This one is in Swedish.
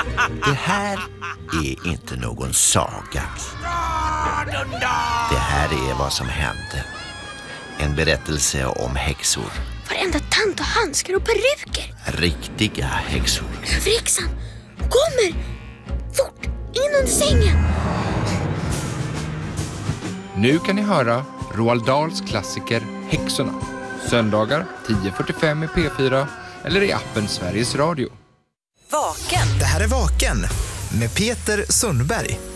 Det här är inte någon saga. Det här är vad som hände. En berättelse om häxor. Varenda tant och handskar och peruker. Riktiga häxor. Överhäxan kommer! Fort, in under sängen! Nu kan ni höra Roald Dahls klassiker Häxorna. Söndagar 10:45 i P4 eller i appen Sveriges Radio. Vaken. Det här är Vaken med Peter Sundberg.